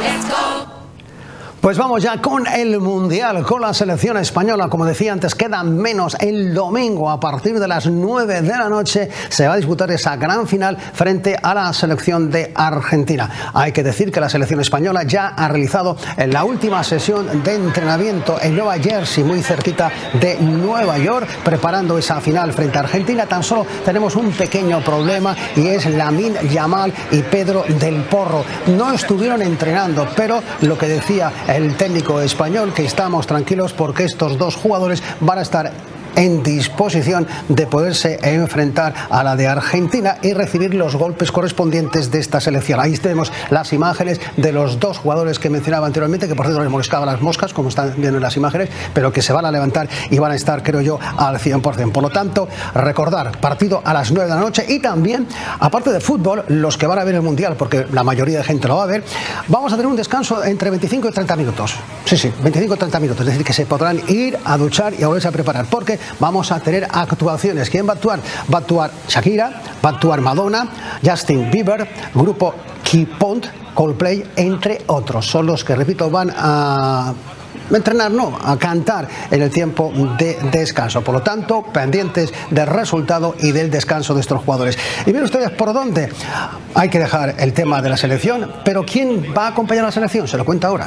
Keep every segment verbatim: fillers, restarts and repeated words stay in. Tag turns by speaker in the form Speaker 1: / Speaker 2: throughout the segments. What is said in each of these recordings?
Speaker 1: Pues vamos ya con el Mundial, con la selección española. Como decía antes, queda menos. El domingo a partir de las nueve de la noche se va a disputar esa gran final frente a la selección de Argentina. Hay que decir que la selección española ya ha realizado la última sesión de entrenamiento en Nueva Jersey, muy cerquita de Nueva York, preparando esa final frente a Argentina. Tan solo tenemos un pequeño problema y es Lamine Yamal y Pedro del Porro. No estuvieron entrenando, pero lo que decía el técnico español, que estamos tranquilos porque estos dos jugadores van a estar en disposición de poderse enfrentar a la de Argentina y recibir los golpes correspondientes de esta selección. Ahí tenemos las imágenes de los dos jugadores que mencionaba anteriormente, que por cierto les molestaban las moscas, como están viendo en las imágenes, pero que se van a levantar y van a estar, creo yo, al cien por cien. Por lo tanto, recordar, partido a las nueve de la noche y también, aparte de fútbol, los que van a ver el Mundial, porque la mayoría de gente lo va a ver, vamos a tener un descanso entre veinticinco y treinta minutos. Sí, sí, veinticinco y treinta minutos, es decir, que se podrán ir a duchar y a volverse a preparar, porque vamos a tener actuaciones. ¿Quién va a actuar? Va a actuar Shakira, va a actuar Madonna, Justin Bieber, grupo K-Pop, Coldplay, entre otros. Son los que, repito, van a entrenar, no, a cantar en el tiempo de descanso. Por lo tanto, pendientes del resultado y del descanso de estos jugadores. Y miren ustedes por dónde. Hay que dejar el tema de la selección, pero ¿quién va a acompañar a la selección? Se lo cuento ahora.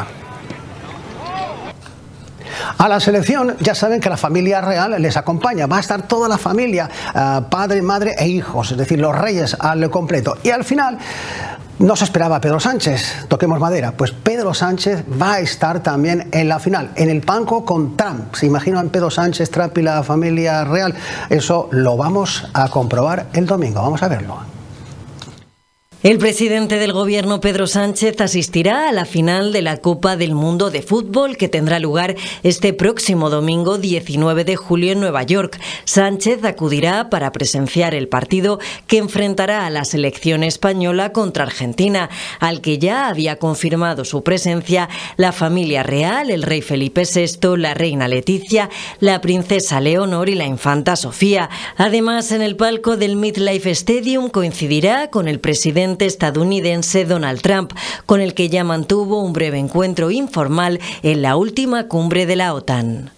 Speaker 1: A la selección ya saben que la familia real les acompaña, va a estar toda la familia, eh, padre, madre e hijos, es decir, los reyes al completo. Y al final no se esperaba a Pedro Sánchez, toquemos madera, pues Pedro Sánchez va a estar también en la final, en el banco con Trump. ¿Se imaginan Pedro Sánchez, Trump y la familia real? Eso lo vamos a comprobar el domingo, vamos a verlo.
Speaker 2: El presidente del gobierno, Pedro Sánchez, asistirá a la final de la Copa del Mundo de Fútbol que tendrá lugar este próximo domingo diecinueve de julio en Nueva York. Sánchez acudirá para presenciar el partido que enfrentará a la selección española contra Argentina, al que ya había confirmado su presencia la familia real, el rey Felipe sexto, la reina Leticia, la princesa Leonor y la infanta Sofía. Además, en el palco del MetLife Stadium coincidirá con el presidente estadounidense Donald Trump, con el que ya mantuvo un breve encuentro informal en la última cumbre de la OTAN.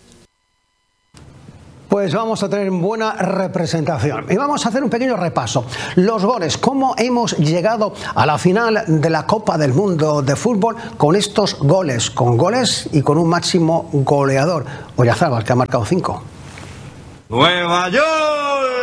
Speaker 1: Pues vamos a tener buena representación y vamos a hacer un pequeño repaso. Los goles, cómo hemos llegado a la final de la Copa del Mundo de Fútbol con estos goles, con goles y con un máximo goleador, Oyarzábal, que ha marcado cinco.
Speaker 3: Nueva York.